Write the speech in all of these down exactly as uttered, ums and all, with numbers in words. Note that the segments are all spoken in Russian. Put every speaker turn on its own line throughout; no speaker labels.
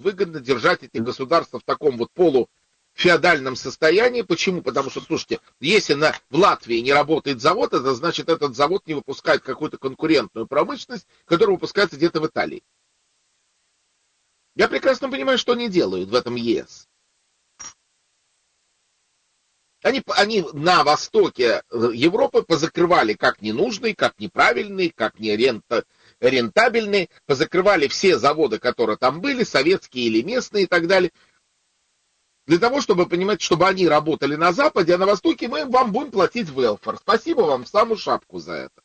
выгодно держать эти государства в таком вот полуфеодальном состоянии. Почему? Потому что, слушайте, если на, в Латвии не работает завод, это значит, этот завод не выпускает какую-то конкурентную промышленность, которая выпускается где-то в Италии. Я прекрасно понимаю, что они делают в этом ЕС. Они, они на востоке Европы позакрывали как ненужные, как неправильные, как не рента, рентабельные, позакрывали все заводы, которые там были, советские или местные и так далее, для того, чтобы понимать, чтобы они работали на Западе, а на Востоке мы вам будем платить велфар. Спасибо вам в самую шапку за это.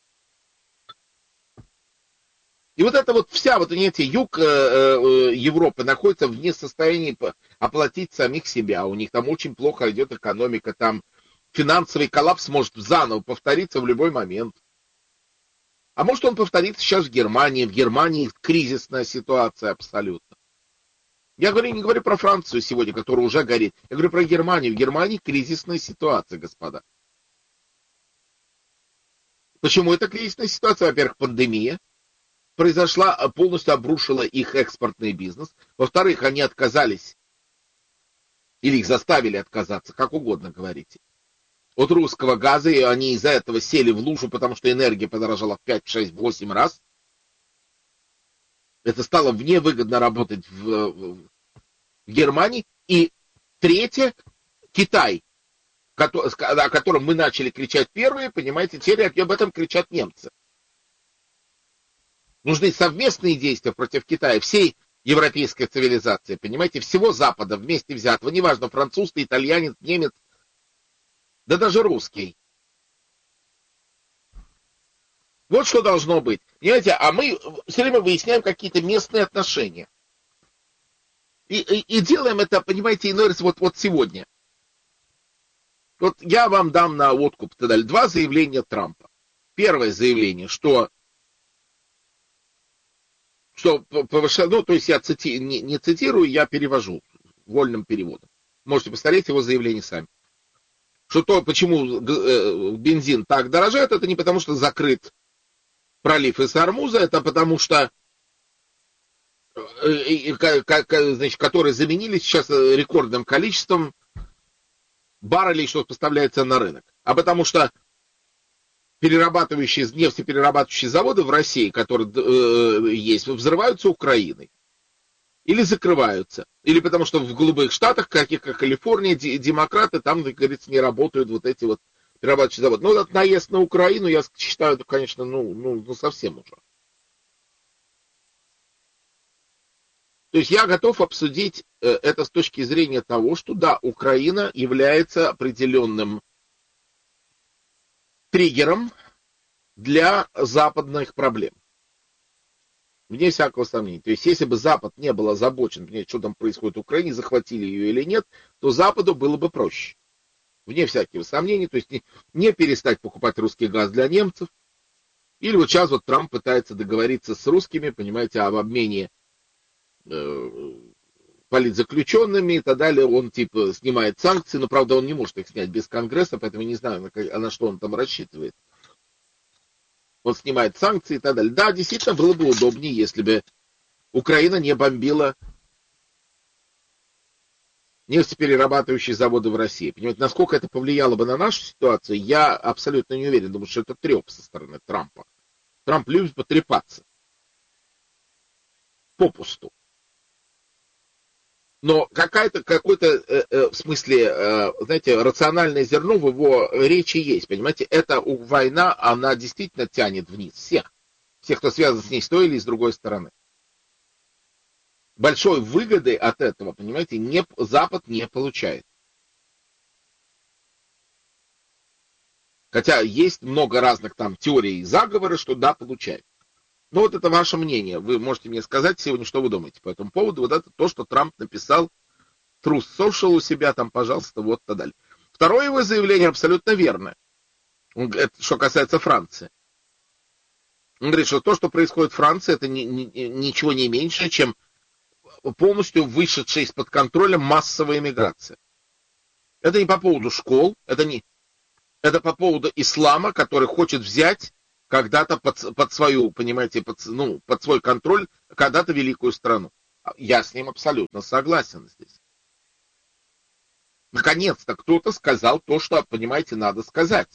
И вот это вот вся, вот, понимаете, юг э, э, Европы находится в несостоянии оплатить самих себя. У них там очень плохо идет экономика, там финансовый коллапс может заново повториться в любой момент. А может он повторится сейчас в Германии. В Германии кризисная ситуация абсолютно. Я говорю, не говорю про Францию сегодня, которая уже горит. Я говорю про Германию. В Германии кризисная ситуация, господа. Почему это кризисная ситуация? Во-первых, пандемия произошла, полностью обрушила их экспортный бизнес. Во-вторых, они отказались, или их заставили отказаться, как угодно говорите, от русского газа, и они из-за этого сели в лужу, потому что энергия подорожала в пять, шесть, восемь раз. Это стало невыгодно работать в, в, в Германии. И третье, Китай, о котором мы начали кричать первые, понимаете, теперь об этом кричат немцы. Нужны совместные действия против Китая, всей европейской цивилизации, понимаете, всего Запада вместе взятого, неважно, француз, итальянец, немец, да даже русский. Вот что должно быть. Понимаете, а мы все время выясняем какие-то местные отношения. И, и, и делаем это, понимаете, иной раз вот, вот сегодня. Вот я вам дам на откуп два заявления Трампа. Первое заявление, что что повышено, ну, то есть я цити, не, не цитирую, я перевожу вольным переводом. Можете посмотреть его заявление сами. Что то, почему бензин так дорожает, это не потому, что закрыт пролив из Ормуза, это потому что, значит, которые заменили сейчас рекордным количеством баррелей, что поставляется на рынок. А потому что перерабатывающие, нефтеперерабатывающие заводы в России, которые э, есть, взрываются Украиной. Или закрываются. Или потому что в голубых штатах, каких как Калифорния, демократы, там, как говорится, не работают вот эти вот перерабатывающие заводы. Ну, этот наезд на Украину, я считаю, это, конечно, ну, ну, ну совсем уже. То есть я готов обсудить э, это с точки зрения того, что да, Украина является определенным триггером для западных проблем. Вне всякого сомнения. То есть, если бы Запад не был озабочен, что там происходит в Украине, захватили ее или нет, то Западу было бы проще. Вне всякого сомнения. То есть, не, не перестать покупать русский газ для немцев. Или вот сейчас вот Трамп пытается договориться с русскими, понимаете, об обмене э, политзаключенными и так далее. Он типа снимает санкции, но правда он не может их снять без Конгресса, поэтому не знаю, на, на что он там рассчитывает. Он снимает санкции и так далее. Да, действительно, было бы удобнее, если бы Украина не бомбила нефтеперерабатывающие заводы в России. Понимаете, насколько это повлияло бы на нашу ситуацию, я абсолютно не уверен. Думаю, что это треп со стороны Трампа. Трамп любит потрепаться. Попусту. Но какая-то, какое-то, э, э, в смысле, э, знаете, рациональное зерно в его речи есть, понимаете, эта война, она действительно тянет вниз всех, всех, кто связан с ней с той или с другой стороны. Большой выгоды от этого, понимаете, не, Запад не получает. Хотя есть много разных там теорий и заговоров, что да, получает. Ну, вот это ваше мнение. Вы можете мне сказать сегодня, что вы думаете по этому поводу. Вот это то, что Трамп написал Truth Social у себя, там, пожалуйста, вот так далее. Второе его заявление абсолютно верное. Это что касается Франции. Он говорит, что то, что происходит в Франции, это ни, ни, ничего не меньше, чем полностью вышедшая из-под контроля массовая иммиграция. Это не по поводу школ, это, не, это по поводу ислама, который хочет взять когда-то под, под свою, понимаете, под, ну, под свой контроль когда-то великую страну. Я с ним абсолютно согласен здесь. Наконец-то кто-то сказал то, что, понимаете, надо сказать.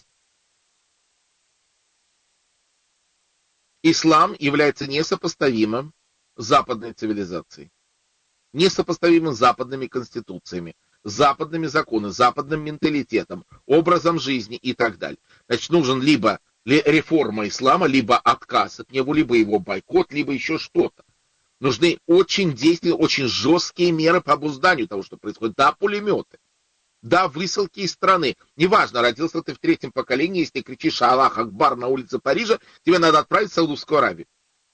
Ислам является несопоставимым с западной цивилизацией, несопоставимым с западными конституциями, западными законами, западным менталитетом, образом жизни и так далее. Значит, нужен либо реформа ислама, либо отказ от него, либо его бойкот, либо еще что-то. Нужны очень действенные, очень жесткие меры по обузданию того, что происходит. Да, пулеметы. Да, высылки из страны. Неважно, родился ты в третьем поколении, если кричишь «Аллах Акбар» на улице Парижа, тебе надо отправить в Саудовскую Аравию.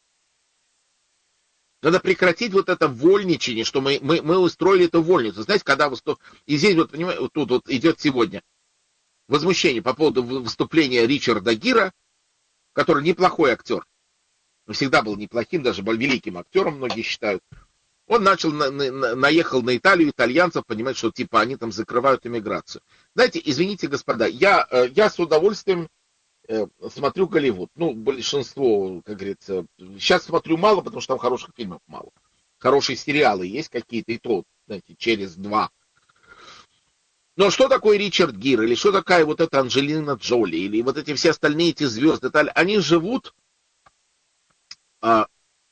Надо прекратить вот это вольничание, что мы, мы, мы устроили эту вольницу. Знаете, когда выступ... и здесь вот, понимаете, вот тут вот идет сегодня возмущение по поводу выступления Ричарда Гира, который неплохой актер. Он всегда был неплохим, даже был великим актером, многие считают. Он начал, на, на, наехал на Италию, итальянцев, понимать, что типа они там закрывают иммиграцию. Знаете, извините, господа, я, я с удовольствием э, смотрю Голливуд. Ну, большинство, как говорится, сейчас смотрю мало, потому что там хороших фильмов мало. Хорошие сериалы есть какие-то, и то, знаете, через два. Но что такое Ричард Гир, или что такая вот эта Анджелина Джоли, или вот эти все остальные эти звезды, они живут а,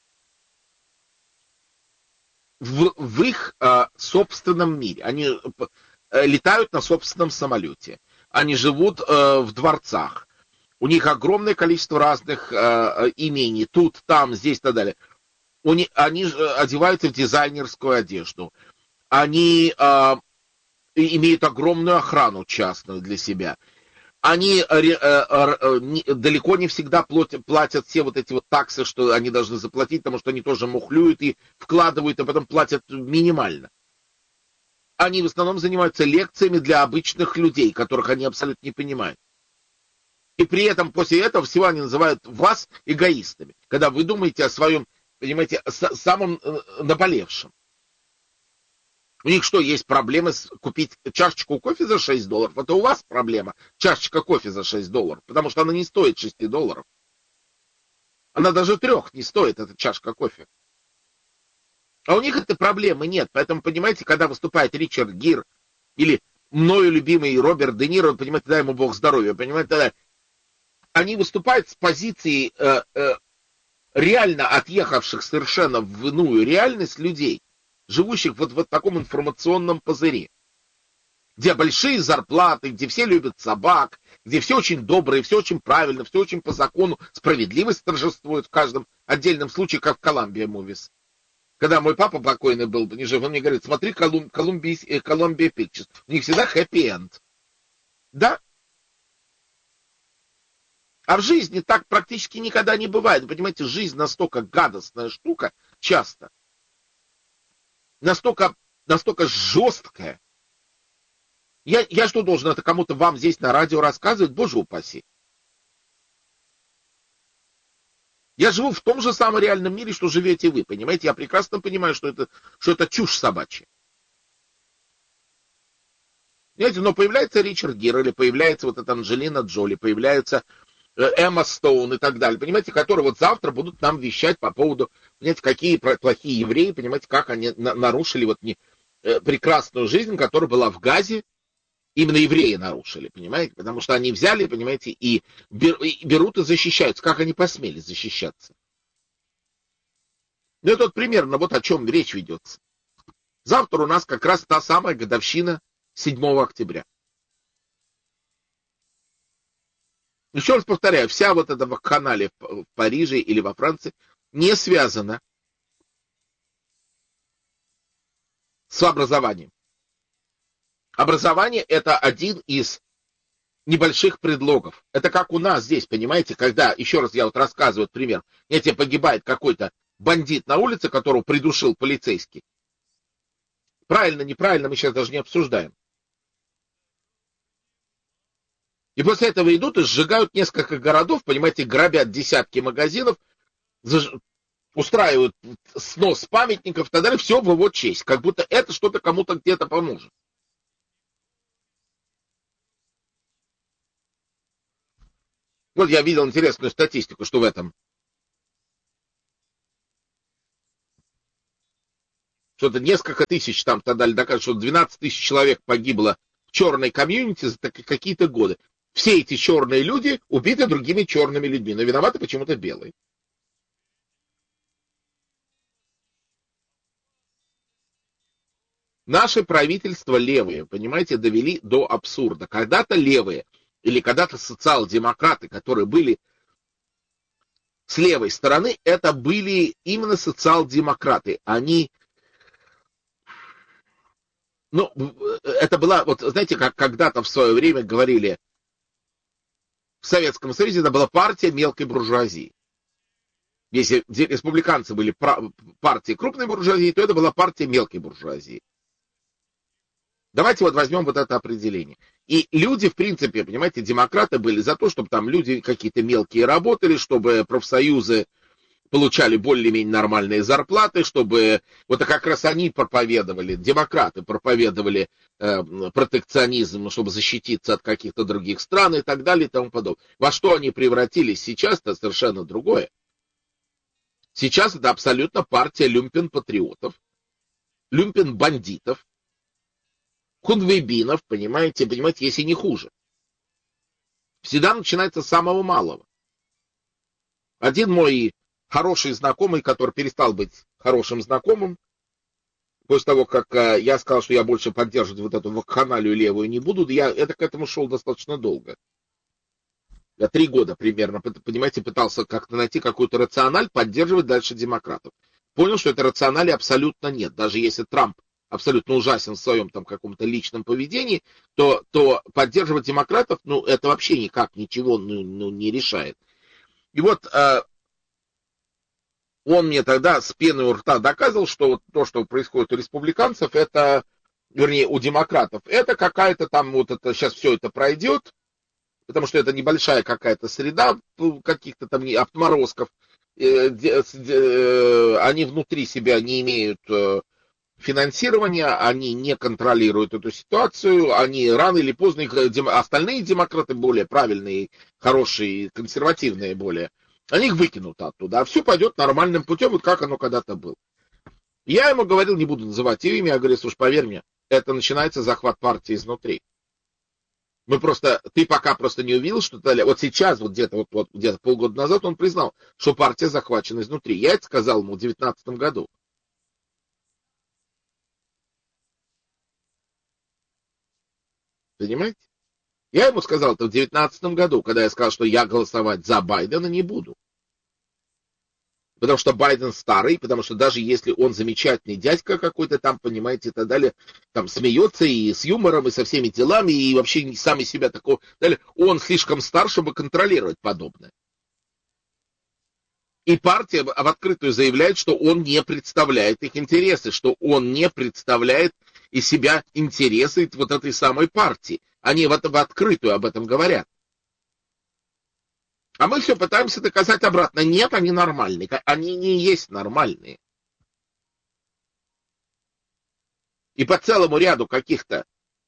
В, в их а, собственном мире. Они а, летают на собственном самолете. Они живут а, в дворцах. У них огромное количество разных а, имений. Тут, там, здесь и так далее. У них, они одеваются в дизайнерскую одежду. Они а, имеют огромную охрану частную для себя. Они э, э, э, не, далеко не всегда платят, платят все вот эти вот таксы, что они должны заплатить, потому что они тоже мухлюют и вкладывают, а потом платят минимально. Они в основном занимаются лекциями для обычных людей, которых они абсолютно не понимают. И при этом после этого всего они называют вас эгоистами, когда вы думаете о своем, понимаете, самом наболевшем. У них что, есть проблемы с купить чашечку кофе за шесть долларов? Это у вас проблема, чашечка кофе за шесть долларов, потому что она не стоит шесть долларов. Она даже трех не стоит, эта чашка кофе. А у них этой проблемы нет. Поэтому, понимаете, когда выступает Ричард Гир или мною любимый Роберт Де Ниро, понимаете, дай ему Бог здоровья, понимаете, тогда они выступают с позиции э, э, реально отъехавших совершенно в иную реальность людей, живущих вот в вот таком информационном пузыре, где большие зарплаты, где все любят собак, где все очень добрые, все очень правильно, все очень по закону, справедливость торжествует в каждом отдельном случае, как в Columbia Movies. Когда мой папа покойный был, не жив, он мне говорит, смотри Columbia Pictures, у них всегда happy-end. Да? А в жизни так практически никогда не бывает. Вы понимаете, жизнь настолько гадостная штука, часто, настолько, настолько жесткая. Я, я что должен это кому-то вам здесь на радио рассказывать? Боже упаси. Я живу в том же самом реальном мире, что живете вы, понимаете? Я прекрасно понимаю, что это, что это чушь собачья. Понимаете, но появляется Ричард Гир, или появляется вот эта Анджелина Джоли, появляется Эмма Стоун и так далее, понимаете, которые вот завтра будут нам вещать по поводу, понимаете, какие плохие евреи, понимаете, как они нарушили вот не, э, прекрасную жизнь, которая была в Газе, именно евреи нарушили, понимаете, потому что они взяли, понимаете, и, бер, и берут и защищаются, как они посмели защищаться. Ну, это вот примерно вот о чем речь ведется. Завтра у нас как раз та самая годовщина седьмого октября. Еще раз повторяю, вся вот эта вакханалия в Париже или во Франции не связана с образованием. Образование – это один из небольших предлогов. Это как у нас здесь, понимаете, когда, еще раз я вот рассказываю пример, знаете, погибает какой-то бандит на улице, которого придушил полицейский. Правильно, неправильно, мы сейчас даже не обсуждаем. И после этого идут и сжигают несколько городов, понимаете, грабят десятки магазинов, заж... устраивают снос памятников и так далее, все в его честь, как будто это что-то кому-то где-то поможет. Вот я видел интересную статистику, что в этом что-то несколько тысяч там тогда доказывают, что двенадцать тысяч человек погибло в черной комьюнити за какие-то годы. Все эти черные люди убиты другими черными людьми, но виноваты почему-то белые. Наши правительства левые, понимаете, довели до абсурда. Когда-то левые или когда-то социал-демократы, которые были с левой стороны, это были именно социал-демократы. Они, ну, это была, вот знаете, как когда-то в свое время говорили, в Советском Союзе это была партия мелкой буржуазии. Если республиканцы были партией крупной буржуазии, то это была партия мелкой буржуазии. Давайте вот возьмем вот это определение. И люди, в принципе, понимаете, демократы были за то, чтобы там люди какие-то мелкие работали, чтобы профсоюзы получали более-менее нормальные зарплаты, чтобы... Вот как раз они проповедовали, демократы проповедовали э, протекционизм, чтобы защититься от каких-то других стран и так далее и тому подобное. Во что они превратились сейчас, это совершенно другое. Сейчас это абсолютно партия люмпен-патриотов, люмпен-бандитов, хунвейбинов, понимаете, понимаете, если не хуже. Всегда начинается с самого малого. Один мой хороший знакомый, который перестал быть хорошим знакомым, после того, как э, я сказал, что я больше поддерживать вот эту вакханалию левую не буду, я это к этому шел достаточно долго. Я три года примерно, понимаете, пытался как-то найти какую-то рациональ, поддерживать дальше демократов. Понял, что этой рационали абсолютно нет. Даже если Трамп абсолютно ужасен в своем там каком-то личном поведении, то, то поддерживать демократов, ну, это вообще никак ничего ну, ну, не решает. И вот э, он мне тогда с пеной у рта доказывал, что вот то, что происходит у республиканцев, это, вернее, у демократов, это какая-то там, вот это сейчас все это пройдет, потому что это небольшая какая-то среда каких-то там отморозков, э, э, э, они внутри себя не имеют... Э, финансирования, они не контролируют эту ситуацию, они рано или поздно, их, остальные демократы более правильные, хорошие, консервативные более, они их выкинут оттуда, а все пойдет нормальным путем, вот как оно когда-то было. Я ему говорил, не буду называть ее имя, я говорю, слушай, поверь мне, это начинается захват партии изнутри. Мы просто, ты пока просто не увидел, что это, вот сейчас, вот где-то вот, вот, где-то полгода назад он признал, что партия захвачена изнутри. Я это сказал ему в девятнадцатом году. Понимаете? Я ему сказал это в девятнадцатом году, когда я сказал, что я голосовать за Байдена не буду. Потому что Байден старый, потому что даже если он замечательный дядька какой-то там, понимаете, и так далее, там смеется и с юмором, и со всеми делами, и вообще сам из себя такого, далее, он слишком стар, чтобы контролировать подобное. И партия в открытую заявляет, что он не представляет их интересы, что он не представляет из себя интересы вот этой самой партии. Они в, это, в открытую об этом говорят. А мы все пытаемся доказать обратно. Нет, они нормальные. Они не есть нормальные. И по целому ряду каких-то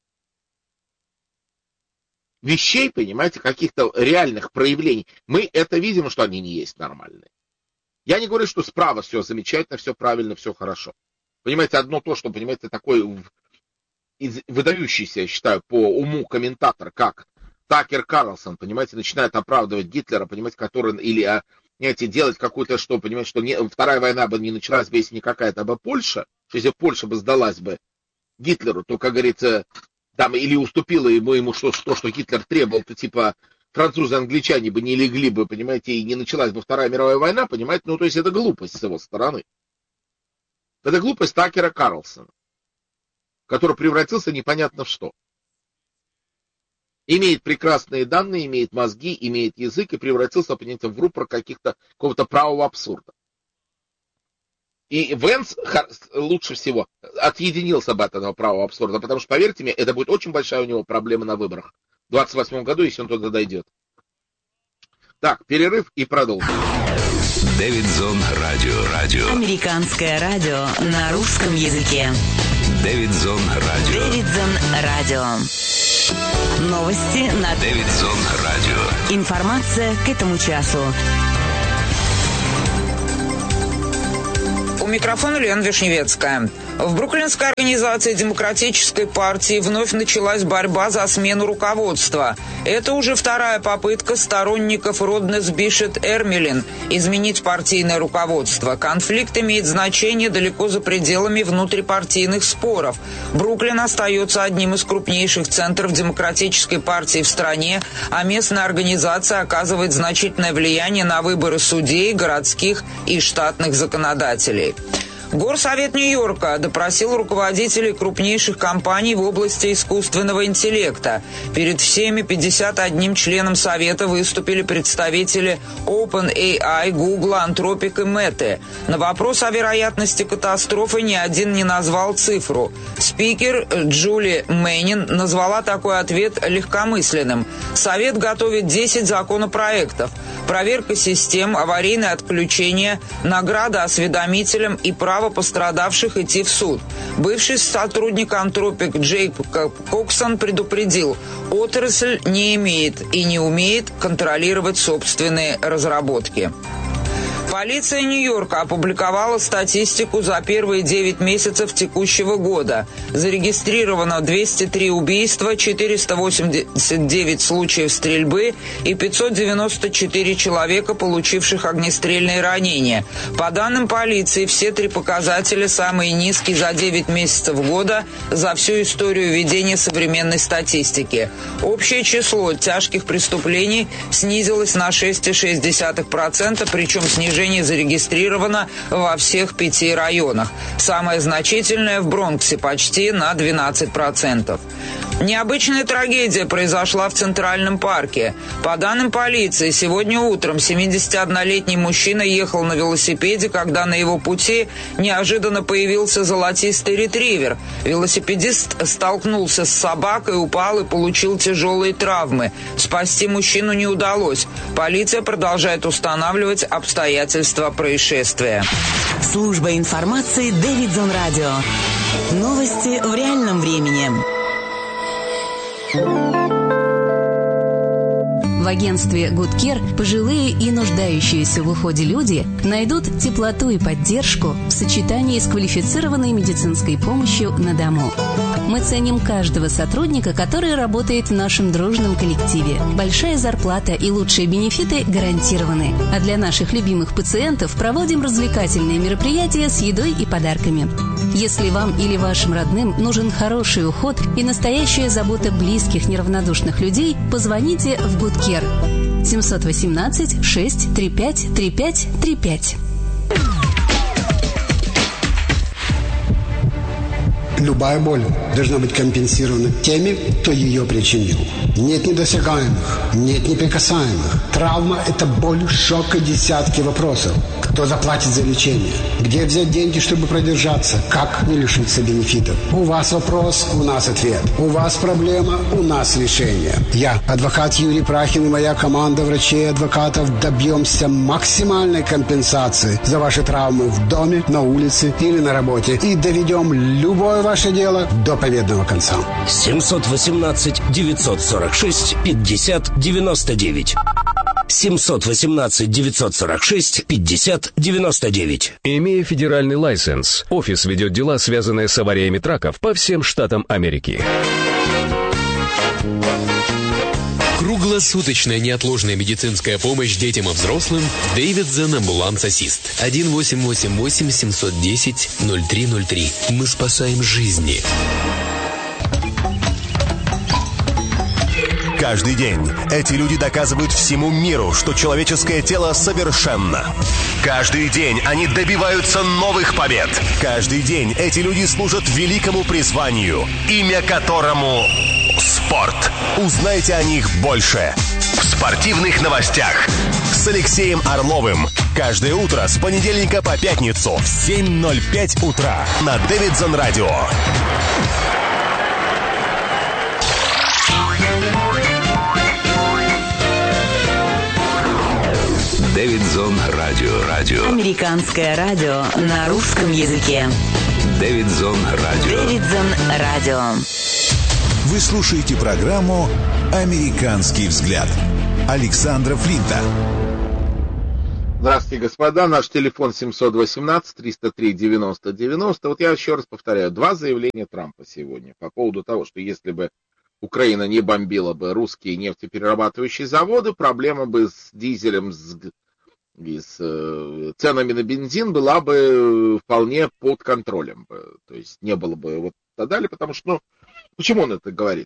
вещей, понимаете, каких-то реальных проявлений, мы это видим, что они не есть нормальные. Я не говорю, что справа все замечательно, все правильно, все хорошо. Понимаете, одно то, что, понимаете, такой выдающийся, я считаю, по уму комментатор, как Такер Карлсон, понимаете, начинает оправдывать Гитлера, понимаете, который, или, понимаете, делать какую-то, что, понимаете, что не, Вторая война бы не началась бы, если не какая-то бы Польша, что если Польша бы сдалась бы Гитлеру, то, как говорится, там, или уступила ему, ему что, то, что Гитлер требовал, то, типа, французы, англичане бы не легли бы, понимаете, и не началась бы Вторая мировая война, понимаете, ну, то есть это глупость с его стороны. Это глупость Такера Карлсона, который превратился непонятно в что. Имеет прекрасные данные, имеет мозги, имеет язык и превратился, понимаете, в рупор каких-то, какого-то правого абсурда. И Венс лучше всего отъединился бы от этого правого абсурда, потому что, поверьте мне, это будет очень большая у него проблема на выборах в двадцать восьмом году, если он туда дойдет. Так, перерыв и продолжим.
Дэвидзон Радио. Радио.
Американское радио на русском языке.
Дэвидзон Радио.
Дэвидзон Радио. Новости на
Дэвидзон Радио.
Информация к этому часу.
У микрофона Лена Вишневецкая. В бруклинской организации Демократической партии вновь началась борьба за смену руководства. Это уже вторая попытка сторонников Роднес Бишет Эрмелин изменить партийное руководство. Конфликт имеет значение далеко за пределами внутрипартийных споров. Бруклин остается одним из крупнейших центров Демократической партии в стране, а местная организация оказывает значительное влияние на выборы судей, городских и штатных законодателей. Горсовет Нью-Йорка допросил руководителей крупнейших компаний в области искусственного интеллекта. Перед всеми пятьдесят одним членом Совета выступили представители OpenAI, Google, Anthropic и Meta. На вопрос о вероятности катастрофы ни один не назвал цифру. Спикер Джули Мэннин назвала такой ответ легкомысленным. Совет готовит десять законопроектов. Проверка систем, аварийное отключение, награда осведомителям и право пострадавших идти в суд. Бывший сотрудник Anthropic Джейк Коксон предупредил, отрасль не имеет и не умеет контролировать собственные разработки. Полиция Нью-Йорка опубликовала статистику за первые девять месяцев текущего года. Зарегистрировано двести три убийства, четыреста восемьдесят девять случаев стрельбы и пятьсот девяносто четыре человека, получивших огнестрельные ранения. По данным полиции, все три показателя самые низкие за девять месяцев года за всю историю ведения современной статистики. Общее число тяжких преступлений снизилось на шесть целых шесть десятых процента, причем снижение зарегистрировано во всех пяти районах. Самое значительное в Бронксе почти на двенадцать процентов. Необычная трагедия произошла в Центральном парке. По данным полиции, сегодня утром семидесятиоднолетний мужчина ехал на велосипеде, когда на его пути неожиданно появился золотистый ретривер. Велосипедист столкнулся с собакой, упал и получил тяжелые травмы. Спасти мужчину не удалось. Полиция продолжает устанавливать обстоятельства происшествия.
Служба информации Дэвидзон Радио. Новости в реальном времени.
В агентстве Good Care пожилые и нуждающиеся в уходе люди найдут теплоту и поддержку в сочетании с квалифицированной медицинской помощью на дому. Мы ценим каждого сотрудника, который работает в нашем дружном коллективе. Большая зарплата и лучшие бенефиты гарантированы. А для наших любимых пациентов проводим развлекательные мероприятия с едой и подарками. Если вам или вашим родным нужен хороший уход и настоящая забота близких неравнодушных людей, позвоните в Good Care. семь один восемь шесть три пять три пять три пять.
Любая боль должна быть компенсирована теми, кто ее причинил. Нет недосягаемых, нет неприкасаемых. Травма – это боль, шок и десятки вопросов. Кто заплатит за лечение? Где взять деньги, чтобы продержаться? Как не лишиться бенефитов? У вас вопрос, у нас ответ. У вас проблема, у нас решение. Я, адвокат Юрий Прахин и моя команда врачей и адвокатов добьемся максимальной компенсации за ваши травмы в доме, на улице или на работе и доведем любое ваше дело до победного конца.
семь один восемь девятьсот сорок шесть пятьдесят девяносто девять. семь один восемь девятьсот сорок шесть пятьдесят девяносто девять.
Имея федеральный лайсенс, офис ведет дела, связанные с авариями траков по всем штатам Америки.
Круглосуточная неотложная медицинская помощь детям и взрослым Дэвидзон Амбуланс Ассист. один восемь восемь восемь семь один ноль ноль три ноль три. Мы спасаем жизни.
Каждый день эти люди доказывают всему миру, что человеческое тело совершенно. Каждый день они добиваются новых побед. Каждый день эти люди служат великому призванию, имя которому спорт. Узнайте о них больше в спортивных новостях с Алексеем Орловым. Каждое утро с понедельника по пятницу в семь ноль пять утра на Дэвидзон Радио.
Дэвидзон Радио. Радио.
Американское радио на русском языке.
Дэвидзон Радио.
Дэвидзон Радио.
Вы слушаете программу «Американский взгляд» Александра Флинта.
Здравствуйте, господа. Наш телефон семьсот восемнадцать триста три девяносто девяносто. Вот я еще раз повторяю, два заявления Трампа сегодня по поводу того, что если бы Украина не бомбила бы русские нефтеперерабатывающие заводы, проблема бы с дизелем, с, и с э, ценами на бензин была бы вполне под контролем. Бы. То есть не было бы вот так далее, потому что, ну, почему он это говорит?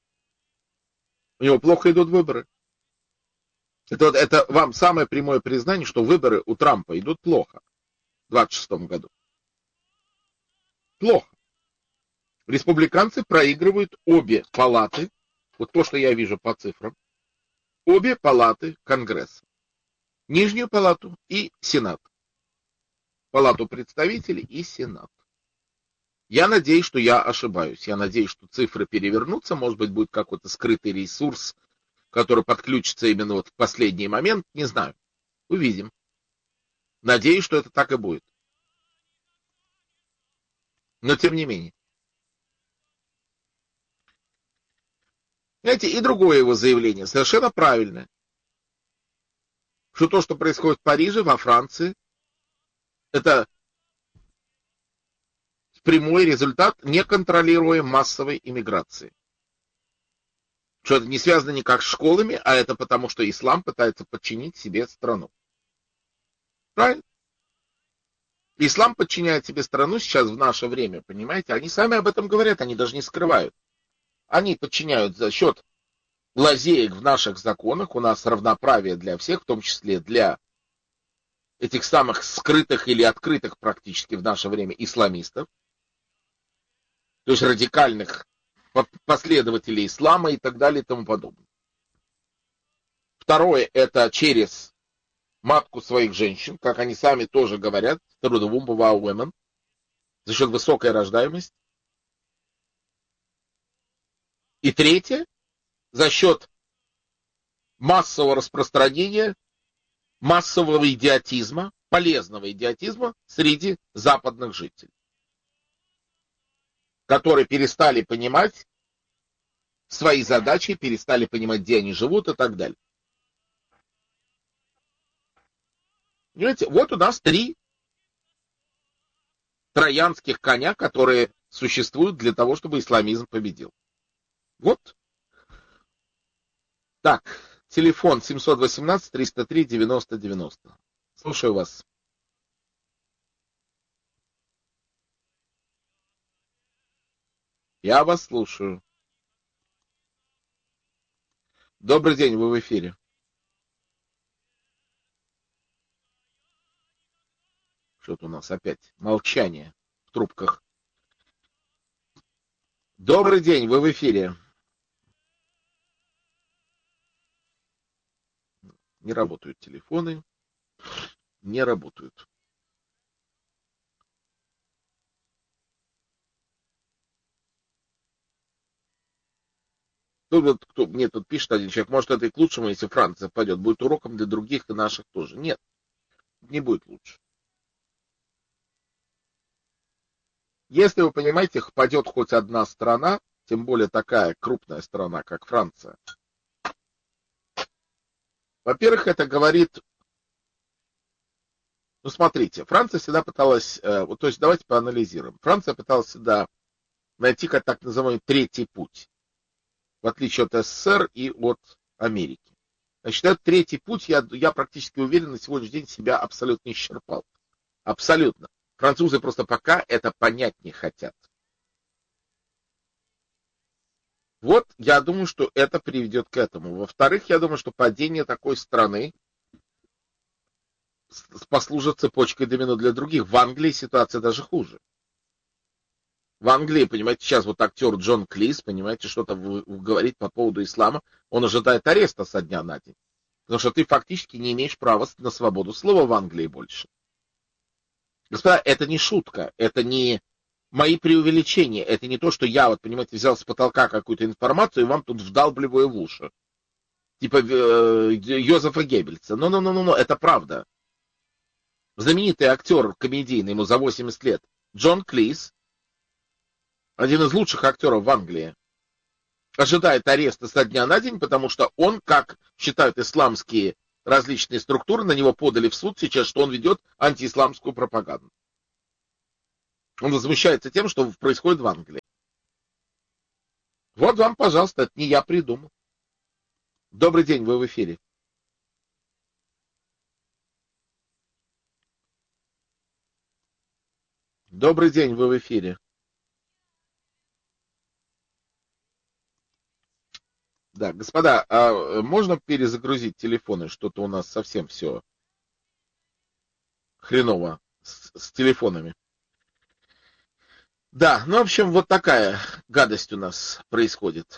У него плохо идут выборы. Это, это вам самое прямое признание, что выборы у Трампа идут плохо в двадцать шестом году. Плохо. Республиканцы проигрывают обе палаты, вот то, что я вижу по цифрам, обе палаты Конгресса. Нижнюю палату и Сенат. Палату представителей и Сенат. Я надеюсь, что я ошибаюсь. Я надеюсь, что цифры перевернутся. Может быть, будет какой-то скрытый ресурс, который подключится именно вот в последний момент. Не знаю. Увидим. Надеюсь, что это так и будет. Но тем не менее. Знаете, и другое его заявление совершенно правильное. Что то, что происходит в Париже, во Франции, это прямой результат неконтролируемой массовой иммиграции. Что это не связано никак с школами, а это потому, что ислам пытается подчинить себе страну. Правильно? Ислам подчиняет себе страну сейчас в наше время, понимаете? Они сами об этом говорят, они даже не скрывают. Они подчиняют за счет лазеек в наших законах, у нас равноправие для всех, в том числе для этих самых скрытых или открытых практически в наше время исламистов, то есть радикальных последователей ислама и так далее и тому подобное. Второе, это через матку своих женщин, как они сами тоже говорят, through the womb of our women, за счет высокой рождаемости. И третье, за счет массового распространения, массового идиотизма, полезного идиотизма среди западных жителей, которые перестали понимать свои задачи, перестали понимать, где они живут и так далее. Понимаете, вот у нас три троянских коня, которые существуют для того, чтобы исламизм победил. Вот. Так, телефон семьсот восемнадцать триста три девяносто девяносто. Слушаю вас. Я вас слушаю. Добрый день, вы в эфире. Что-то у нас опять молчание в трубках. Добрый день, вы в эфире. Не работают телефоны. Не работают. Тут, кто, мне тут пишет один человек, может, это и к лучшему, если Франция пойдет. Будет уроком для других и наших тоже. Нет, не будет лучше. Если вы понимаете, падет хоть одна страна, тем более такая крупная страна, как Франция, во-первых, это говорит, ну смотрите, Франция всегда пыталась, э, вот, то есть давайте поанализируем. Франция пыталась всегда найти как так называемый третий путь, в отличие от СССР и от Америки. Значит, этот третий путь, я, я практически уверен, на сегодняшний день себя абсолютно исчерпал. Абсолютно. Французы просто пока это понять не хотят. Вот, я думаю, что это приведет к этому. Во-вторых, я думаю, что падение такой страны послужит цепочкой домино для других. В Англии ситуация даже хуже. В Англии, понимаете, сейчас вот актер Джон Клис, понимаете, что-то говорит по поводу ислама, он ожидает ареста со дня на день. Потому что ты фактически не имеешь права на свободу слова в Англии больше. Господа, это не шутка, это не мои преувеличения, это не то, что я, вот, понимаете, взял с потолка какую-то информацию и вам тут вдалбливаю в уши. Типа э, Йозефа Геббельса. Ну-ну-ну-ну, это правда. Знаменитый актер комедийный, ему за восемьдесят лет, Джон Клис, один из лучших актеров в Англии, ожидает ареста со дня на день, потому что он, как считают исламские различные структуры на него подали в суд сейчас, что он ведет антиисламскую пропаганду. Он возмущается тем, что происходит в Англии. Вот вам, пожалуйста, это не я придумал. Добрый день, вы в эфире. Добрый день, вы в эфире. Да, господа, а можно перезагрузить телефоны? Что-то у нас совсем все хреново с, с телефонами. Да, ну, в общем, вот такая гадость у нас происходит.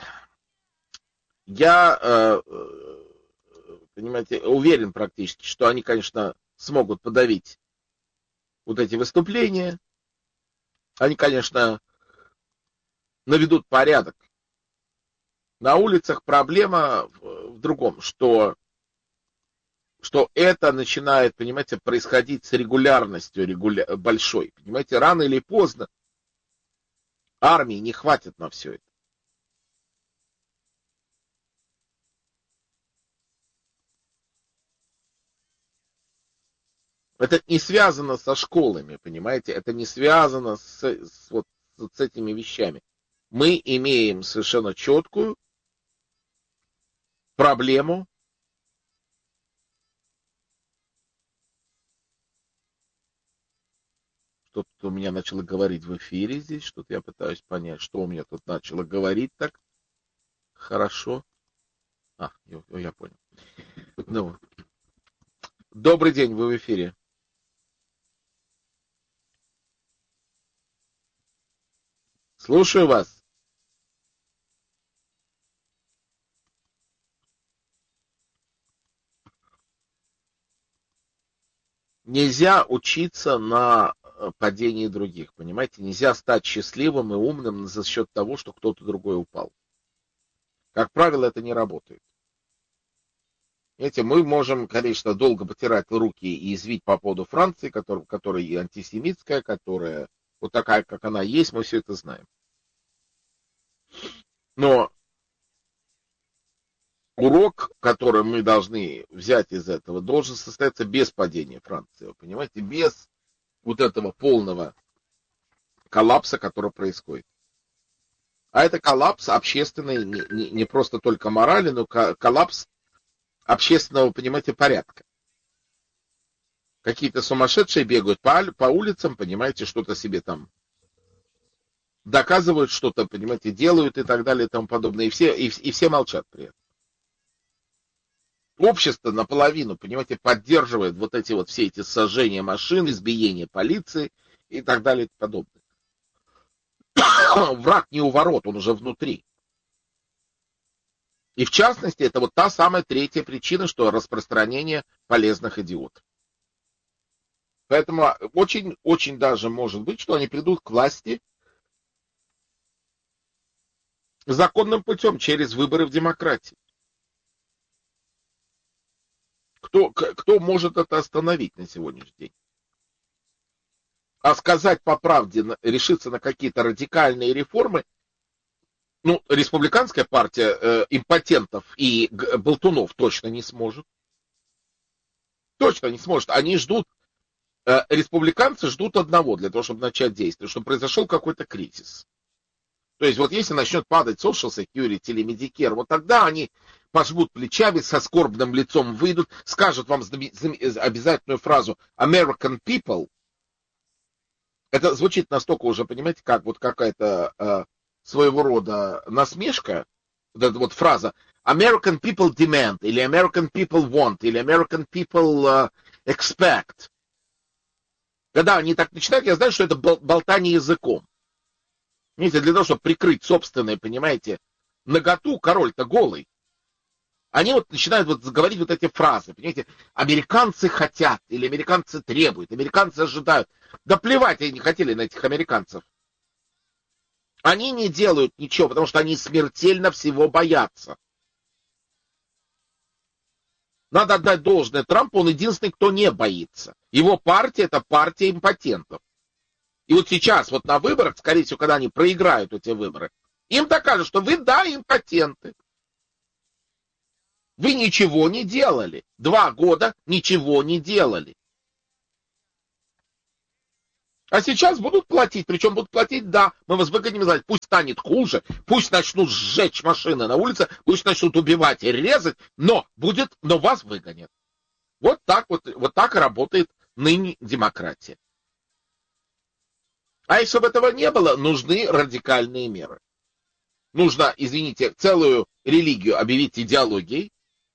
Я, э, понимаете, уверен практически, что они, конечно, смогут подавить вот эти выступления. Они, конечно, наведут порядок. На улицах проблема в другом, что, что это начинает, понимаете, происходить с регулярностью регуля... большой. Понимаете, рано или поздно армии не хватит на все это. Это не связано со школами, понимаете, это не связано с, с, вот, с этими вещами. Мы имеем совершенно четкую проблему. Что-то у меня начало говорить в эфире здесь, что-то я пытаюсь понять, что у меня тут начало говорить так. Хорошо. А, я, я понял. Ну, добрый день, вы в эфире. Слушаю вас. Нельзя учиться на падении других, понимаете? Нельзя стать счастливым и умным за счет того, что кто-то другой упал. Как правило, это не работает. Знаете, мы можем, конечно, долго потирать руки и извить по поводу Франции, которая, которая и антисемитская, которая вот такая, как она есть, мы все это знаем. Но урок, который мы должны взять из этого, должен состояться без падения Франции, вы понимаете, без вот этого полного коллапса, который происходит. А это коллапс общественный, не, не, не просто только морали, но коллапс общественного, понимаете, порядка. Какие-то сумасшедшие бегают по, по улицам, понимаете, что-то себе там доказывают, что-то, понимаете, делают и так далее и тому подобное. И все, и, и все молчат при этом. Общество наполовину, понимаете, поддерживает вот эти вот все эти сожжения машин, избиения полиции и так далее и тому подобное. Враг не у ворот, он уже внутри. И в частности, это вот та самая третья причина, что распространение полезных идиотов. Поэтому очень, очень даже может быть, что они придут к власти законным путем, через выборы в демократии. Кто, кто может это остановить на сегодняшний день? А сказать по правде, решиться на какие-то радикальные реформы, ну, республиканская партия э, импотентов и болтунов точно не сможет. Точно не сможет. Они ждут, э, республиканцы ждут одного для того, чтобы начать действие, чтобы произошел какой-то кризис. То есть вот если начнет падать Social Security или Medicare, вот тогда они пожмут плечами, со скорбным лицом выйдут, скажут вам обязательную фразу American people. Это звучит настолько уже, понимаете, как вот какая-то э, своего рода насмешка. Вот эта вот фраза American people demand, или American people want, или American people uh, expect. Когда они так начинают, я знаю, что это болтание языком. Видите, для того, чтобы прикрыть собственное, понимаете, наготу, король-то голый. Они вот начинают вот говорить вот эти фразы, понимаете, американцы хотят, или американцы требуют, американцы ожидают. Да плевать они не хотели на этих американцев. Они не делают ничего, потому что они смертельно всего боятся. Надо отдать должное Трампу, он единственный, кто не боится. Его партия — это партия импотентов. И вот сейчас, вот на выборах, скорее всего, когда они проиграют эти выборы, им докажут, что вы, да, импотенты. Вы ничего не делали. Два года ничего не делали. А сейчас будут платить, причем будут платить, да, мы вас выгоним, пусть станет хуже, пусть начнут сжечь машины на улице, пусть начнут убивать и резать, но будет, но вас выгонят. Вот так вот, вот так и работает ныне демократия. А если бы этого не было, нужны радикальные меры. Нужно, извините, целую религию объявить идеологией,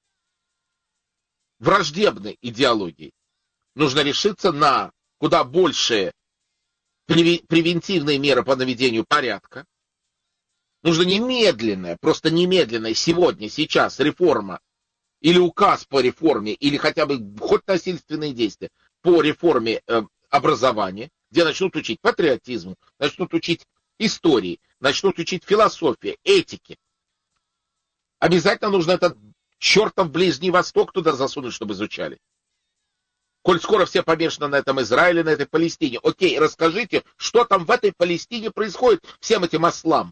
враждебной идеологией. Нужно решиться на куда большие превентивные меры по наведению порядка. Нужно немедленная, просто немедленная сегодня, сейчас реформа или указ по реформе, или хотя бы хоть насильственные действия по реформе э, образования, где начнут учить патриотизму, начнут учить истории, начнут учить философии, этике. Обязательно нужно этот чертов Ближний Восток туда засунуть, чтобы изучали. Коль скоро все помешаны на этом Израиле, на этой Палестине. Окей, расскажите, что там в этой Палестине происходит всем этим ослам.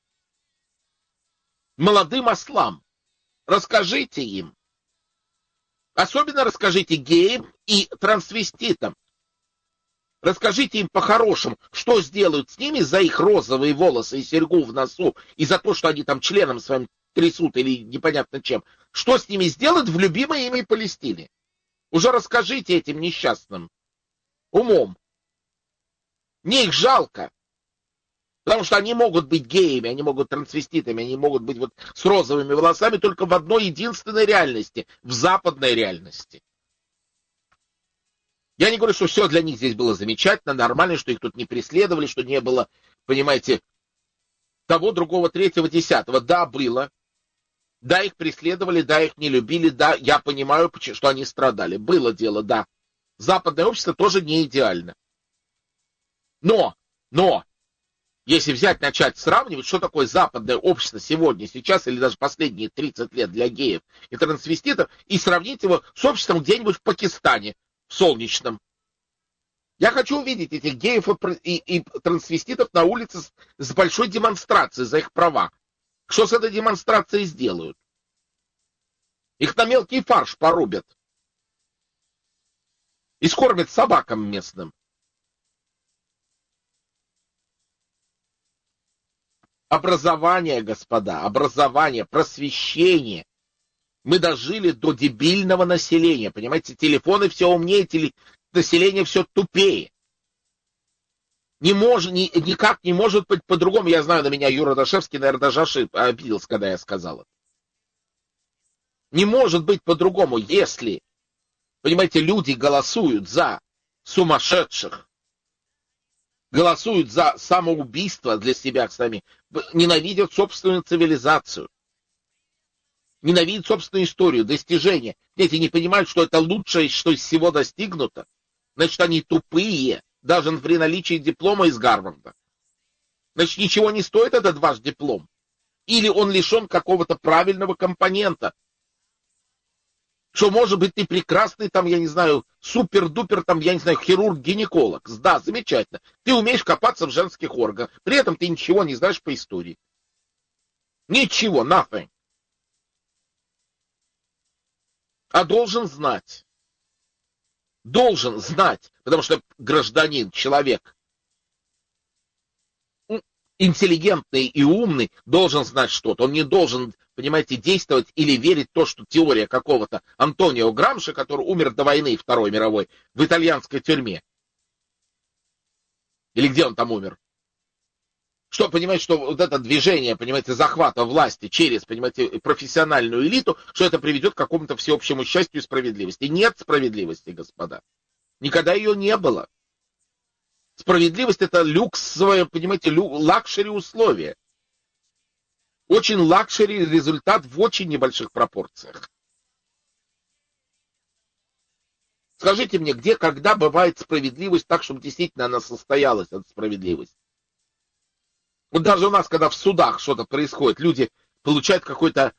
Молодым ослам. Расскажите им. Особенно расскажите геям и трансвеститам. Расскажите им по-хорошему, что сделают с ними за их розовые волосы и серьгу в носу, и за то, что они там членом своим трясут или непонятно чем. Что с ними сделают в любимой ими Палестине? Уже расскажите этим несчастным умом. Мне их жалко. Потому что они могут быть геями, они могут трансвеститами, они могут быть вот с розовыми волосами только в одной единственной реальности, в западной реальности. Я не говорю, что все для них здесь было замечательно, нормально, что их тут не преследовали, что не было, понимаете, того, другого, третьего, десятого. Да, было. Да, их преследовали, да, их не любили, да, я понимаю, что они страдали. Было дело, да. Западное общество тоже не идеально. Но, но, если взять, начать сравнивать, что такое западное общество сегодня, сейчас, или даже последние тридцать лет для геев и трансвеститов, и сравнить его с обществом где-нибудь в Пакистане, в солнечном. Я хочу увидеть этих геев и, и, и трансвеститов на улице с, с большой демонстрацией за их права. Что с этой демонстрацией сделают? Их на мелкий фарш порубят. И скормят собакам местным. Образование, господа, образование, просвещение. Мы дожили до дебильного населения. Понимаете, телефоны все умнее, теле... население все тупее. Не может, ни, никак не может быть по-другому. Я знаю, на меня Юра Дашевский, наверное, даже ошиб, обиделся, когда я сказал это. Не может быть по-другому, если, понимаете, люди голосуют за сумасшедших, голосуют за самоубийство для себя сами, ненавидят собственную цивилизацию, ненавидят собственную историю, достижения. Эти не понимают, что это лучшее, что из всего достигнуто. Значит, они тупые. Даже при наличии диплома из Гарварда. Значит, ничего не стоит этот ваш диплом. Или он лишен какого-то правильного компонента. Что, может быть, ты прекрасный, там, я не знаю, супер-дупер, там, я не знаю, хирург-гинеколог. Да, замечательно. Ты умеешь копаться в женских органах. При этом ты ничего не знаешь по истории. Ничего, nothing. А должен знать. Должен знать, потому что гражданин, человек интеллигентный и умный должен знать что-то. Он не должен, понимаете, действовать или верить в то, что теория какого-то Антонио Грамши, который умер до войны Второй мировой в итальянской тюрьме. Или где он там умер? Что, понимаете, что вот это движение, понимаете, захвата власти через, понимаете, профессиональную элиту, что это приведет к какому-то всеобщему счастью и справедливости. Нет справедливости, господа. Никогда ее не было. Справедливость — это люксовое, понимаете, лю, лакшери условие. Очень лакшери результат в очень небольших пропорциях. Скажите мне, где, когда бывает справедливость так, чтобы действительно она состоялась, эта справедливость? Вот даже у нас, когда в судах что-то происходит, люди получают какой-то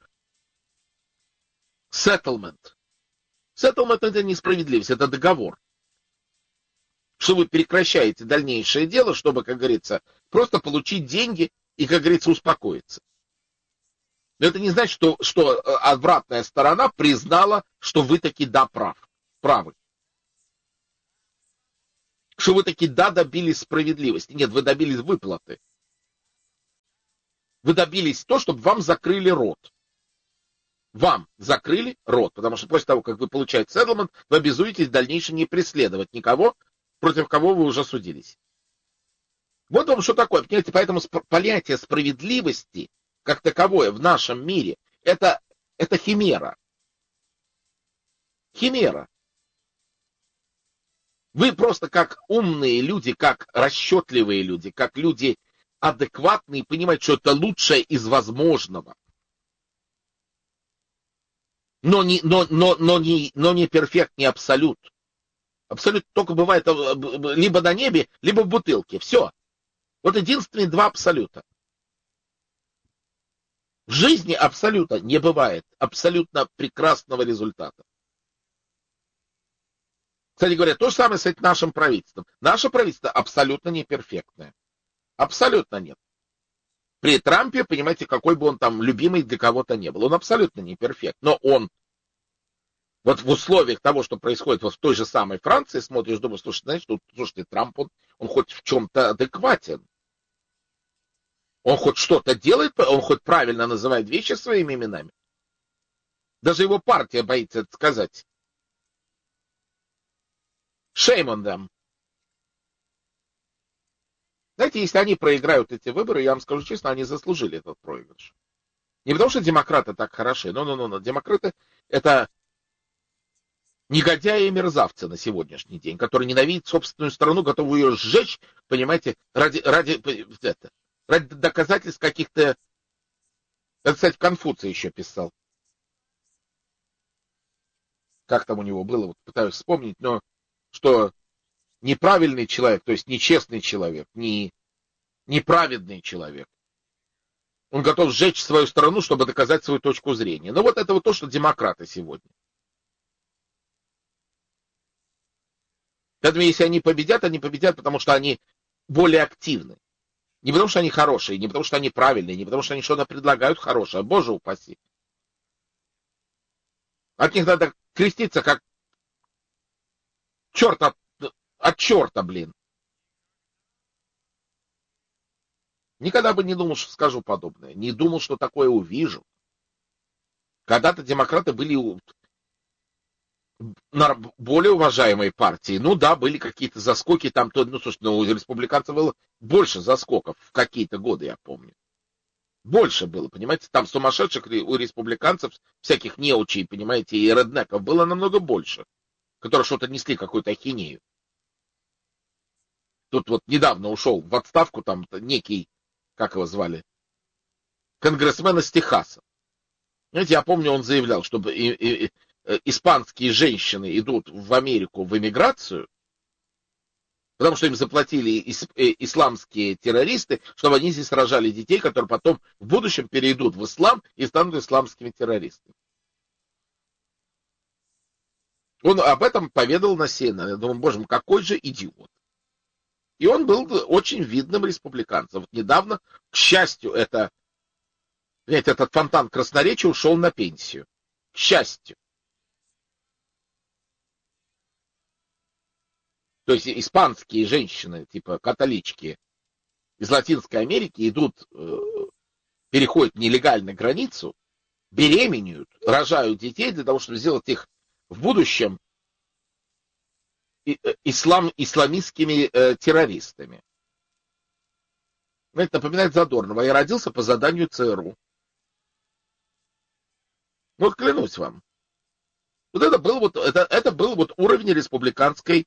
settlement. Settlement — это не справедливость, это договор. Что вы прекращаете дальнейшее дело, чтобы, как говорится, просто получить деньги и, как говорится, успокоиться. Но это не значит, что, что обратная сторона признала, что вы таки да прав, правы. Что вы таки да добились справедливости. Нет, вы добились выплаты. Вы добились то, чтобы вам закрыли рот. Вам закрыли рот, потому что после того, как вы получаете сеттlemент, вы обязуетесь в дальнейшем не преследовать никого, против кого вы уже судились. Вот вам что такое. Понимаете, поэтому понятие справедливости как таковое в нашем мире это, это химера. Химера. Вы просто как умные люди, как расчетливые люди, как люди адекватные, понимаете, что это лучшее из возможного. Но не, но, но, но не, но не перфект, не абсолют. Абсолют только бывает либо на небе, либо в бутылке. Все. Вот единственные два абсолюта. В жизни абсолюта не бывает абсолютно прекрасного результата. Кстати говоря, то же самое с этим нашим правительством. Наше правительство абсолютно не перфектное. Абсолютно нет. При Трампе, понимаете, какой бы он там любимый для кого-то не был, он абсолютно не перфект. Но он, вот в условиях того, что происходит вот в той же самой Франции, смотришь, думаешь, слушай, знаешь, ну, слушайте, Трамп, он, он хоть в чем-то адекватен. Он хоть что-то делает, он хоть правильно называет вещи своими именами. Даже его партия боится это сказать. Shame on them. Знаете, если они проиграют эти выборы, я вам скажу честно, они заслужили этот проигрыш. Не потому что демократы так хороши, но-но-но, демократы это негодяи и мерзавцы на сегодняшний день, которые ненавидят собственную страну, готовы ее сжечь, понимаете, ради, ради, это, ради доказательств каких-то... Это, кстати, Конфуций еще писал. Как там у него было, вот пытаюсь вспомнить, но что неправильный человек, то есть нечестный человек, не, неправедный человек, он готов сжечь свою страну, чтобы доказать свою точку зрения. Но вот это вот то, что демократы сегодня. Поэтому если они победят, они победят, потому что они более активны. Не потому что они хорошие, не потому что они правильные, не потому что они что-то предлагают хорошее. Боже упаси. От них надо креститься, как черт от, от черта, блин. Никогда бы не думал, что скажу подобное. Не думал, что такое увижу. Когда-то демократы были более уважаемой партии. Ну да, были какие-то заскоки там. То, ну, слушай, ну, у республиканцев было больше заскоков в какие-то годы, я помню. Больше было, понимаете. Там сумасшедших у республиканцев, всяких неучей, понимаете, и реднеков было намного больше, которые что-то несли, какую-то ахинею. Тут вот недавно ушел в отставку там некий, как его звали, конгрессмен из Техаса. Знаете, я помню, он заявлял, чтобы и, и, и, испанские женщины идут в Америку в эмиграцию, потому что им заплатили ис, э, исламские террористы, чтобы они здесь рожали детей, которые потом в будущем перейдут в ислам и станут исламскими террористами. Он об этом поведал на Си Эн Эн. Я думаю, боже мой, какой же идиот. И он был очень видным республиканцем. Вот недавно, к счастью, это, знаете, этот фонтан красноречия ушел на пенсию. К счастью. То есть испанские женщины, типа католички из Латинской Америки идут, переходят нелегально границу, беременеют, рожают детей для того, чтобы сделать их в будущем ислам, исламистскими э, террористами. Это напоминает Задорнова. Я родился по заданию ЦРУ. Вот клянусь вам. Вот это был вот, это, это был вот уровень республиканской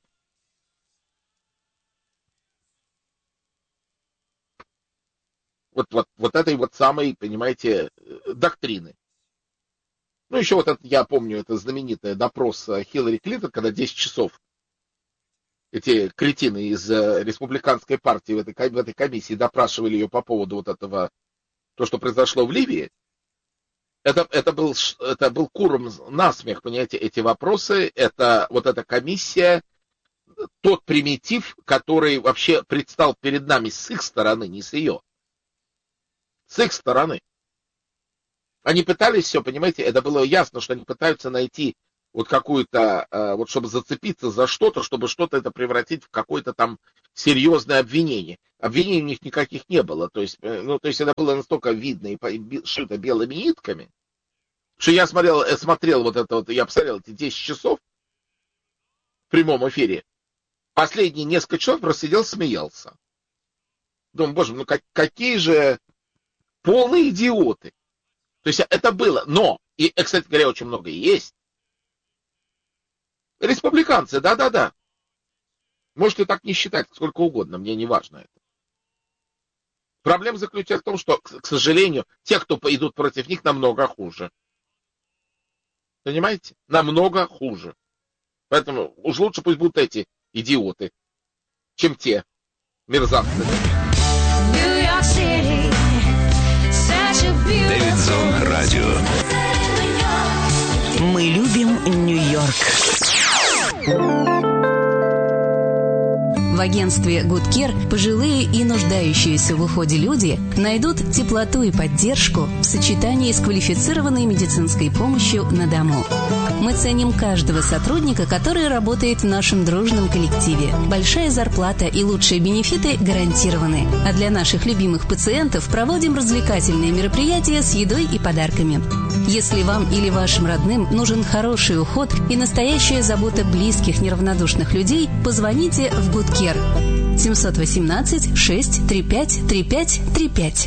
вот, вот, вот этой вот самой, понимаете, доктрины. Ну, еще вот это, я помню, это знаменитый допрос Хиллари Клинтон, когда десять часов эти кретины из республиканской партии в этой, в этой комиссии допрашивали ее по поводу вот этого, то, что произошло в Ливии. Это, это, был, это был куром насмех, понимаете, эти вопросы. Это вот эта комиссия, тот примитив, который вообще предстал перед нами с их стороны, не с ее. С их стороны. Они пытались все, понимаете, это было ясно, что они пытаются найти вот какую-то, вот чтобы зацепиться за что-то, чтобы что-то это превратить в какое-то там серьезное обвинение. Обвинений у них никаких не было, то есть, ну, то есть это было настолько видно и шито белыми нитками, что я смотрел, смотрел вот это вот, я посмотрел эти десять часов в прямом эфире, последние несколько часов просто сидел, смеялся. Думаю, боже, ну как, какие же полные идиоты. То есть это было, но, и, кстати говоря, очень много есть. Республиканцы, да-да-да. Можете так не считать, сколько угодно, мне не важно это. Проблема заключается в том, что, к сожалению, те, кто идут против них, намного хуже. Понимаете? Намного хуже. Поэтому уж лучше пусть будут эти идиоты, чем те мерзавцы.
Дэвид Зон Радио.
Мы любим Нью-Йорк.
В агентстве Good Care пожилые и нуждающиеся в уходе люди найдут теплоту и поддержку в сочетании с квалифицированной медицинской помощью на дому. Мы ценим каждого сотрудника, который работает в нашем дружном коллективе. Большая зарплата и лучшие бенефиты гарантированы. А для наших любимых пациентов проводим развлекательные мероприятия с едой и подарками. Если вам или вашим родным нужен хороший уход и настоящая забота близких неравнодушных людей, позвоните в Good Care. семь один восемь шесть три пять три пять три пять.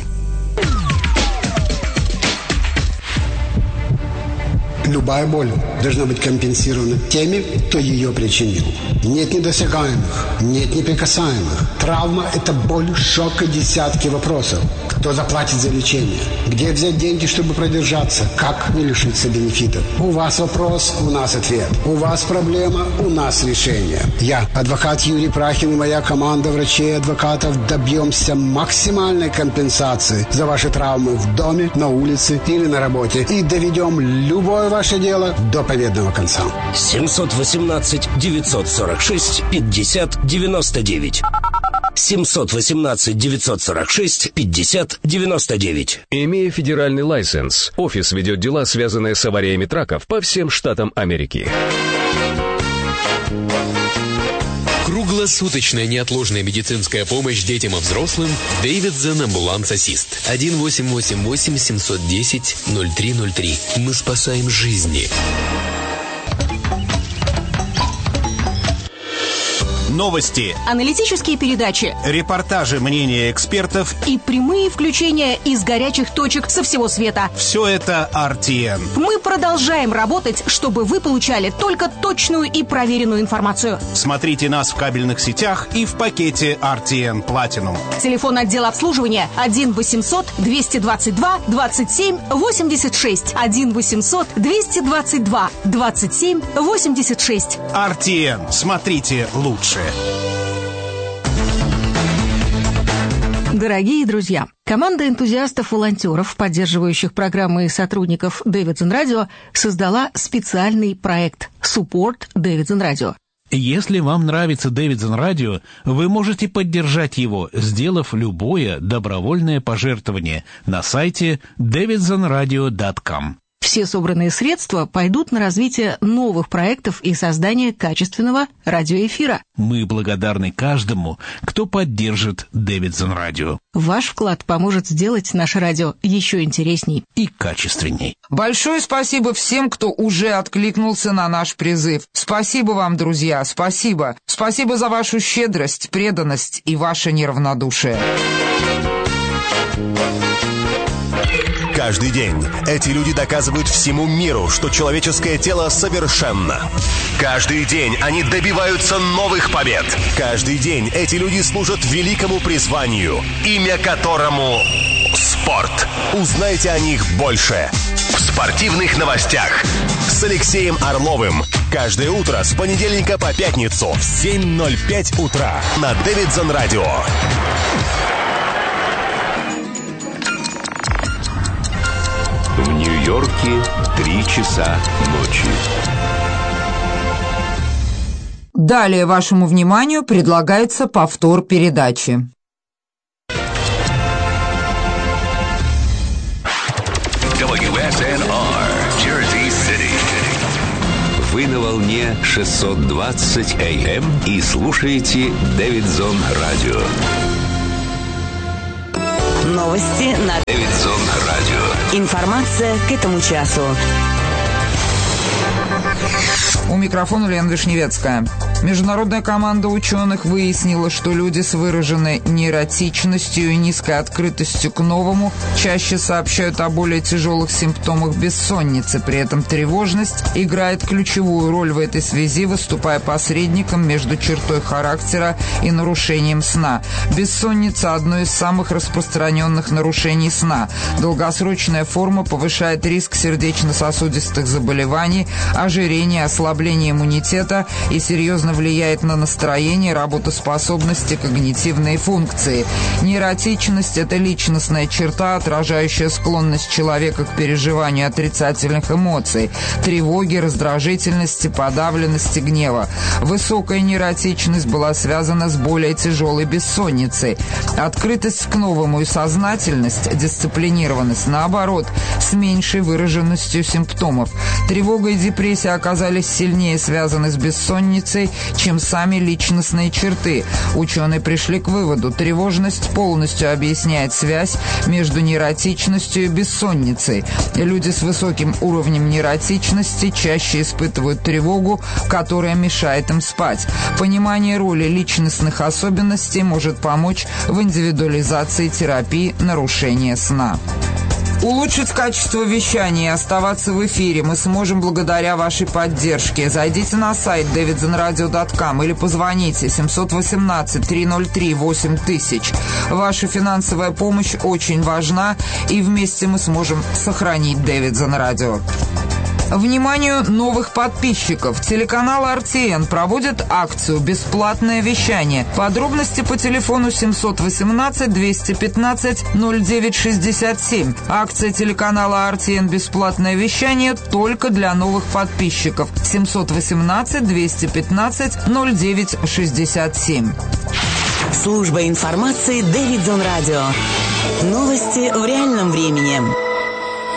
Любая боль должна быть компенсирована теми, кто ее причинил. Нет недосягаемых, нет неприкасаемых. Травма – это боль, шок и десятки вопросов. Кто заплатит за лечение? Где взять деньги, чтобы продержаться? Как не лишиться бенефитов? У вас вопрос, у нас ответ. У вас проблема, у нас решение. Я, адвокат Юрий Прахин и моя команда врачей и адвокатов добьемся максимальной компенсации за ваши травмы в доме, на улице или на работе. И доведем любое ваше дело до победного конца.
семь один восемь девять сорок шесть пятьдесят девяносто девять. семь один восемь девять сорок шесть пятьдесят девяносто девять.
Имея федеральный лайсенс, офис ведет дела, связанные с авариями траков по всем штатам Америки.
Круглосуточная неотложная медицинская помощь детям и взрослым. Дэвидсон Ambulance Assist. один восемь восемь восемь семь один ноль ноль три ноль три. Мы спасаем жизни.
Новости,
аналитические передачи,
репортажи, мнения экспертов
и прямые включения из горячих точек со всего света.
Все это ар ти эн.
Мы продолжаем работать, чтобы вы получали только точную и проверенную информацию.
Смотрите нас в кабельных сетях и в пакете ар ти эн Platinum.
Телефон отдела обслуживания один восемьсот двести двадцать два двадцать семь восемьдесят шесть. один восемьсот двести двадцать два двадцать семь восемьдесят шесть.
ар ти эн. Смотрите лучше.
Дорогие друзья, команда энтузиастов-волонтеров, поддерживающих программы и сотрудников Дэвидсон Радио, создала специальный проект Support Дэвидсон Радио.
Если вам нравится Дэвидсон Радио, вы можете поддержать его, сделав любое добровольное пожертвование на сайте дэвидсон радио точка ком.
Все собранные средства пойдут на развитие новых проектов и создание качественного радиоэфира.
Мы благодарны каждому, кто поддержит Дэвидсон Радио.
Ваш вклад поможет сделать наше радио еще интересней
и качественней.
Большое спасибо всем, кто уже откликнулся на наш призыв. Спасибо вам, друзья, спасибо. Спасибо за вашу щедрость, преданность и ваше неравнодушие.
Каждый день эти люди доказывают всему миру, что человеческое тело совершенно. Каждый день они добиваются новых побед. Каждый день эти люди служат великому призванию, имя которому спорт. Узнайте о них больше в спортивных новостях с Алексеем Орловым. Каждое утро с понедельника по пятницу в семь ноль пять утра на Дэвидсон Радио.
В Нью-Йорке три часа ночи.
Далее вашему вниманию предлагается повтор передачи.
дабл ю эс эн ар, Jersey City. Вы на волне шестьсот двадцать эй эм и слушаете Дэвидсон Радио.
Новости на
Дэвидсон Радио.
Информация к этому часу.
У микрофона Лена Вишневецкая. Международная команда ученых выяснила, что люди с выраженной нейротичностью и низкой открытостью к новому чаще сообщают о более тяжелых симптомах бессонницы. При этом тревожность играет ключевую роль в этой связи, выступая посредником между чертой характера и нарушением сна. Бессонница – одно из самых распространенных нарушений сна. Долгосрочная форма повышает риск сердечно-сосудистых заболеваний, ожирения, ослабления иммунитета и серьезно влияет на настроение, работоспособность и когнитивные функции. Нейротичность – это личностная черта, отражающая склонность человека к переживанию отрицательных эмоций, тревоги, раздражительности, подавленности, гнева. Высокая нейротичность была связана с более тяжелой бессонницей. Открытость к новому и сознательность, дисциплинированность, наоборот, с меньшей выраженностью симптомов. Тревога и депрессия оказались сильнее связаны с бессонницей, чем сами личностные черты. Ученые пришли к выводу: тревожность полностью объясняет связь между нейротичностью и бессонницей. Люди с высоким уровнем нейротичности чаще испытывают тревогу, которая мешает им спать. Понимание роли личностных особенностей может помочь в индивидуализации терапии нарушения сна. Улучшить качество вещания и оставаться в эфире мы сможем благодаря вашей поддержке. Зайдите на сайт дэвидсон радио точка ком или позвоните семь один восемь три ноль три восемь тысяч. Ваша финансовая помощь очень важна, и вместе мы сможем сохранить Дэвидсон Радио. Вниманию новых подписчиков. Телеканал эр ти эн проводит акцию «Бесплатное вещание». Подробности по телефону семь один восемь двести пятнадцать ноль девять шестьдесят семь. Акция телеканала эр ти эн «Бесплатное вещание» только для новых подписчиков. семь один восемь двести пятнадцать ноль девять шестьдесят семь.
Служба информации Дэвидсон Радио. Новости в реальном времени.